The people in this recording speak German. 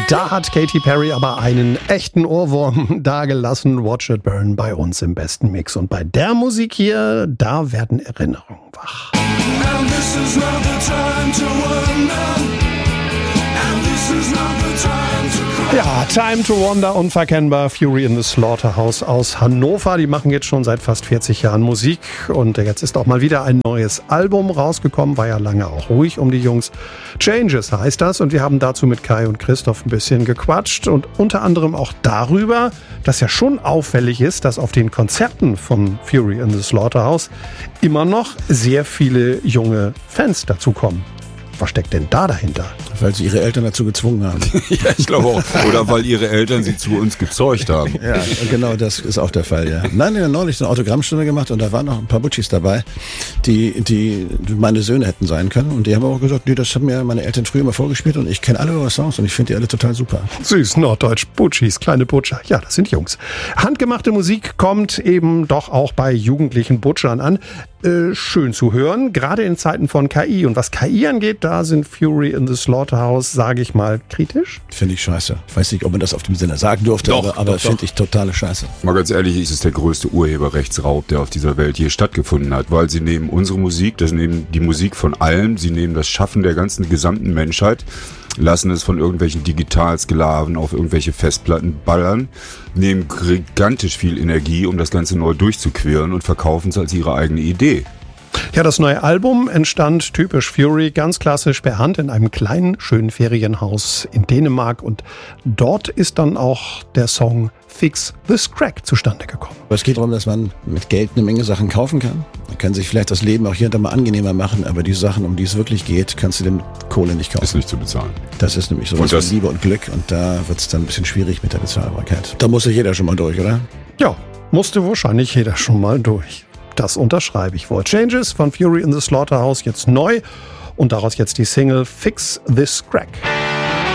Da hat Katy Perry aber einen echten Ohrwurm dagelassen. Watch It Burn bei uns im besten Mix. Und bei der Musik hier, da werden Erinnerungen wach. And this is not the time to wonder. And this is not the time to cry. Ja, Time to Wonder, unverkennbar. Fury in the Slaughterhouse aus Hannover. Die machen jetzt schon seit fast 40 Jahren Musik. Und jetzt ist auch mal wieder ein neues Album rausgekommen. War ja lange auch ruhig um die Jungs. Changes heißt das. Und wir haben dazu mit Kai und Christoph ein bisschen gequatscht. Und unter anderem auch darüber, dass ja schon auffällig ist, dass auf den Konzerten von Fury in the Slaughterhouse immer noch sehr viele junge Fans dazukommen. Was steckt denn da dahinter? Weil sie ihre Eltern dazu gezwungen haben. Ja, ich glaube auch. Oder weil ihre Eltern sie zu uns gezeugt haben. Ja, genau, das ist auch der Fall, ja. Nein, ich habe neulich eine Autogrammstunde gemacht und da waren noch ein paar Butchis dabei, die meine Söhne hätten sein können. Und die haben auch gesagt, nee, das haben mir meine Eltern früher mal vorgespielt und ich kenne alle eure Songs und ich finde die alle total super. Süß, norddeutsch, Butchis, kleine Butcher. Ja, das sind Jungs. Handgemachte Musik kommt eben doch auch bei jugendlichen Butchern an. Schön zu hören, gerade in Zeiten von KI. Und was KI angeht, da sind Fury in the Slaughterhouse, sage ich mal, kritisch. Finde ich scheiße. Ich weiß nicht, ob man das auf dem Sinne sagen durfte, aber finde ich totale Scheiße. Mal ganz ehrlich, es ist der größte Urheberrechtsraub, der auf dieser Welt je stattgefunden hat, weil sie nehmen unsere Musik, das nehmen die Musik von allen, sie nehmen das Schaffen der ganzen gesamten Menschheit, lassen es von irgendwelchen Digitalsklaven auf irgendwelche Festplatten ballern, nehmen gigantisch viel Energie, um das Ganze neu durchzuqueren und verkaufen es als ihre eigene Idee. Ja, das neue Album entstand typisch Fury, ganz klassisch per Hand in einem kleinen, schönen Ferienhaus in Dänemark. Und dort ist dann auch der Song Fix This Crack zustande gekommen. Es geht darum, dass man mit Geld eine Menge Sachen kaufen kann. Man kann sich vielleicht das Leben auch hier und da mal angenehmer machen, aber die Sachen, um die es wirklich geht, kannst du dir mit Kohle nicht kaufen. Ist nicht zu bezahlen. Das ist nämlich sowas wie Liebe und Glück und da wird es dann ein bisschen schwierig mit der Bezahlbarkeit. Da muss sich jeder schon mal durch, oder? Ja, musste wahrscheinlich jeder schon mal durch. Das unterschreibe ich wohl. Changes von Fury in the Slaughterhouse jetzt neu und daraus jetzt die Single Fix This Crack.